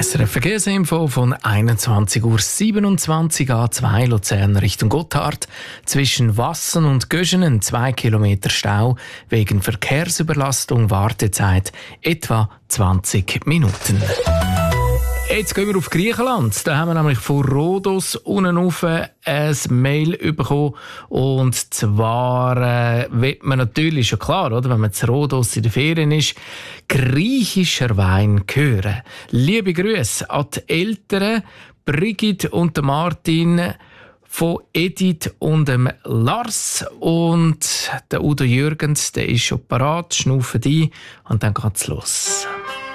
SRF Verkehrsinfo von 21.27 Uhr A2 Luzern Richtung Gotthard. Zwischen Wassen und Göschenen 2 Kilometer Stau. Wegen Verkehrsüberlastung Wartezeit etwa 20 Minuten. Jetzt gehen wir auf Griechenland. Da haben wir nämlich von Rhodos unten rauf ein Mail bekommen. Und zwar wird man natürlich, schon klar, oder, wenn man zu Rhodos in den Ferien ist, griechischer Wein hören. Liebe Grüße an die Eltern, Brigitte und Martin, von Edith und dem Lars. Und der Udo Jürgens, der ist schon parat, schnaufen ein und dann geht's los.